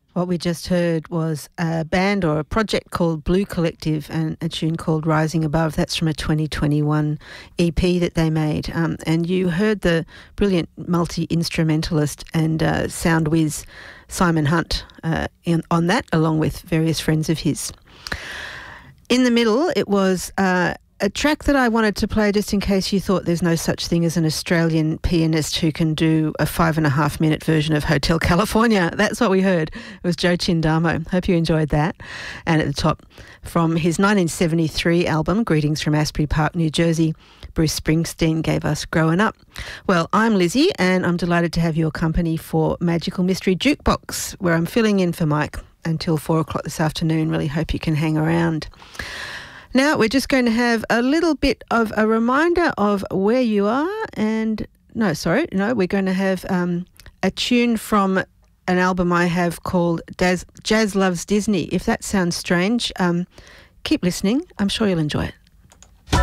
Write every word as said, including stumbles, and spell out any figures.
What we just heard was a band or a project called Blue Collective and a tune called Rising Above. That's from a twenty twenty-one E P that they made. Um, and you heard the brilliant multi-instrumentalist and uh, sound whiz Simon Hunt uh, in, on that, along with various friends of his. In the middle, it was uh, a track that I wanted to play just in case you thought there's no such thing as an Australian pianist who can do a five and a half minute version of Hotel California. That's what we heard. It was Joe Chindamo. Hope you enjoyed that. And at the top, from his nineteen seventy-three album, Greetings from Asbury Park, New Jersey, Bruce Springsteen gave us Growing Up. Well, I'm Lizzie and I'm delighted to have your company for Magical Mystery Jukebox, where I'm filling in for Mike until four o'clock this afternoon. Really hope you can hang around. Now, we're just going to have a little bit of a reminder of where you are and, no, sorry, no, we're going to have um, a tune from an album I have called Daz, Jazz Loves Disney. If that sounds strange, um, keep listening. I'm sure you'll enjoy it.